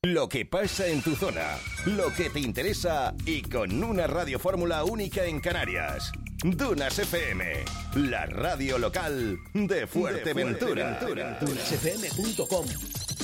Lo que pasa en tu zona, lo que te interesa y con una radiofórmula única en Canarias. Dunas FM, la radio local de Fuerteventura. Dunasfm.com